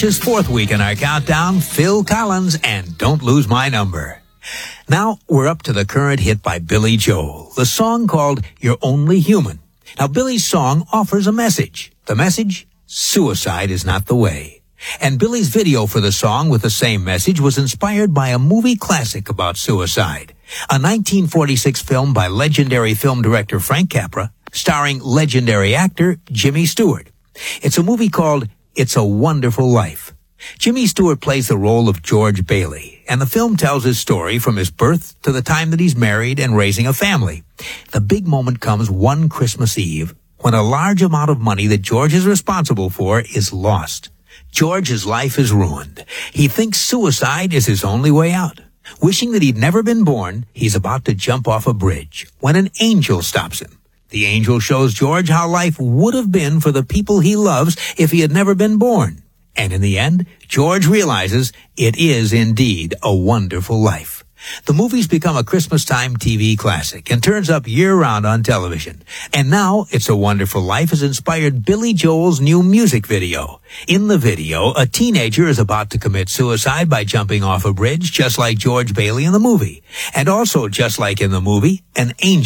His fourth week in our countdown, Phil Collins and Don't Lose My Number. Now we're up to the current hit by Billy Joel, the song called You're Only Human. Now Billy's song offers a message. The message? Suicide is not the way. And Billy's video for the song with the same message was inspired by a movie classic about suicide, a 1946 film by legendary film director Frank Capra, starring legendary actor Jimmy Stewart. It's a movie called It's a Wonderful Life. Jimmy Stewart plays the role of George Bailey, and the film tells his story from his birth to the time that he's married and raising a family. The big moment comes one Christmas Eve when a large amount of money that George is responsible for is lost. George's life is ruined. He thinks suicide is his only way out. Wishing that he'd never been born, he's about to jump off a bridge when an angel stops him. The angel shows George how life would have been for the people he loves if he had never been born. And in the end, George realizes it is indeed a wonderful life. The movie's become a Christmas-time TV classic and turns up year-round on television. And now, It's a Wonderful Life has inspired Billy Joel's new music video. In the video, a teenager is about to commit suicide by jumping off a bridge, just like George Bailey in the movie. And also, just like in the movie, an angel